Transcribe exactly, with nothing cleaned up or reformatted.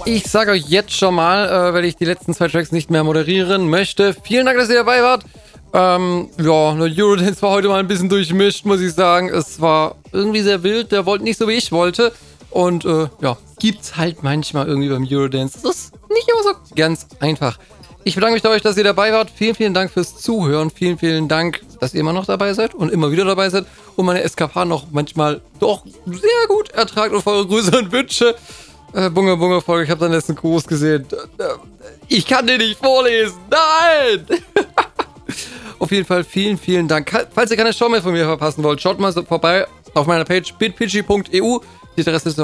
Ich sage euch jetzt schon mal, äh, weil ich die letzten zwei Tracks nicht mehr moderieren möchte. Vielen Dank, dass ihr dabei wart. Ähm, ja, der Eurodance war heute mal ein bisschen durchmischt, muss ich sagen. Es war irgendwie sehr wild, der wollte nicht so, wie ich wollte. Und äh, ja, gibt's halt manchmal irgendwie beim Eurodance. Das ist nicht immer so ganz einfach. Ich bedanke mich bei euch, dass ihr dabei wart. Vielen, vielen Dank fürs Zuhören. Vielen, vielen Dank, dass ihr immer noch dabei seid und immer wieder dabei seid. Und meine Eskapaden noch manchmal doch sehr gut ertragt und eure Grüße und Wünsche. Äh, Bunga Bunga Folge, ich habe deinen letzten Gruß gesehen. Ich kann den nicht vorlesen. Nein! Auf jeden Fall vielen, vielen Dank. Falls ihr keine Show mehr von mir verpassen wollt, schaut mal so vorbei auf meiner Page bitpidgey punkt e u. Die Adresse ist